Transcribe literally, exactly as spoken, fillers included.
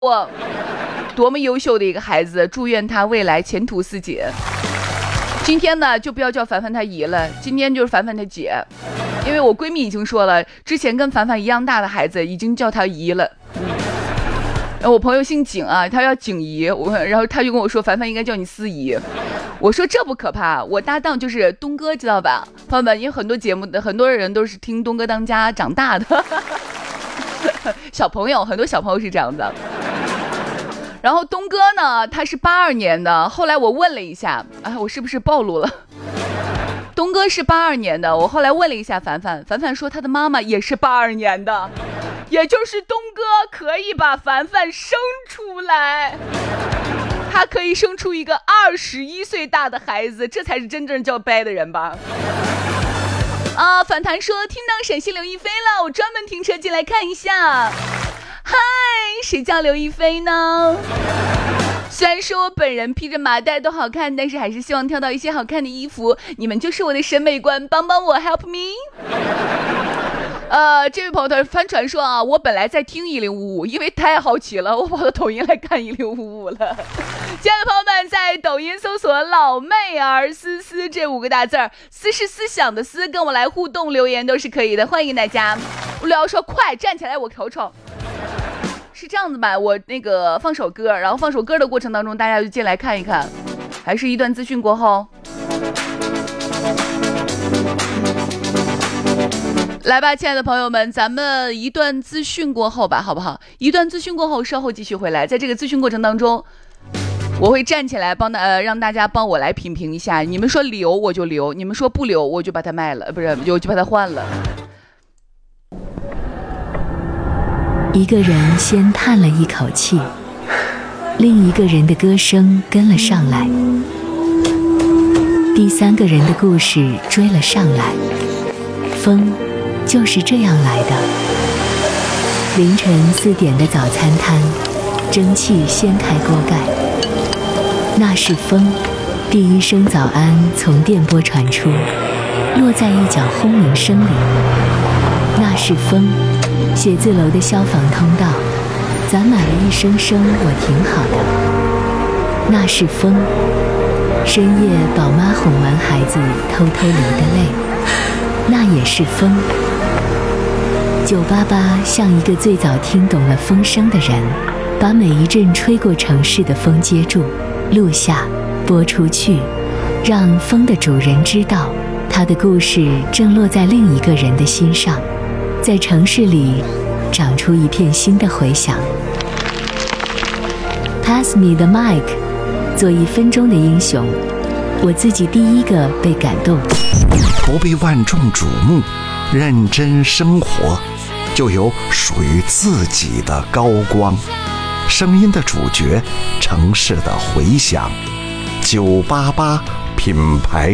我多么优秀的一个孩子，祝愿他未来前途似锦。今天呢，就不要叫凡凡他姨了，今天就是凡凡他姐，因为我闺蜜已经说了，之前跟凡凡一样大的孩子已经叫他姨了。然后我朋友姓景啊，他叫景姨，我然后他就跟我说，凡凡应该叫你司姨。我说这不可怕，我搭档就是东哥，知道吧？朋友们，因为很多节目的很多人都是听东哥当家长大的，小朋友很多小朋友是这样的。然后东哥呢，他是八二年的，后来我问了一下，哎，我是不是暴露了？东哥是八二年的，我后来问了一下凡凡，凡凡说他的妈妈也是八二年的，也就是东哥可以把凡凡生出来，他可以生出一个二十一岁大的孩子，这才是真正叫掰的人吧。啊，反弹说听到陕西刘亦菲了，我专门停车进来看一下。嗨，谁叫刘亦菲呢？虽然说我本人披着麻袋都好看，但是还是希望挑到一些好看的衣服，你们就是我的审美观，帮帮我 help me。 呃，这位朋友他翻传说啊，我本来在听一零五五，因为太好奇了，我跑到抖音来看一零五五了。亲爱的朋友们，在抖音搜索老妹儿思思这五个大字儿，思是思想的思，跟我来互动留言都是可以的，欢迎大家。无聊说快站起来我瞅瞅。是这样子吧，我那个放首歌，然后放首歌的过程当中大家就进来看一看，还是一段资讯过后。来吧，亲爱的朋友们，咱们一段资讯过后吧，好不好？一段资讯过后，稍后继续回来。在这个资讯过程当中，我会站起来帮大呃让大家帮我来品评一下。你们说留我就留，你们说不留我就把它卖了，不是，我就把它换了。 一个人先叹了一口气，另一个人的歌声跟了上来，第三个人的故事追了上来。风就是这样来的。凌晨四点的早餐摊，蒸汽掀开锅盖，那是风。第一声早安从电波传出，落在一角轰鸣声里，那是风。写字楼的消防通道攒满了一声声我挺好的，那是风。深夜宝妈哄完孩子偷偷流的泪，那也是风。九八八像一个最早听懂了风声的人，把每一阵吹过城市的风接住，录下，播出去，让风的主人知道他的故事正落在另一个人的心上，在城市里长出一片新的回响。 Pass me the mic， 做一分钟的英雄，我自己第一个被感动。 不被万众瞩目，认真生活，就有属于自己的高光。声音的主角，城市的回响，九八八品牌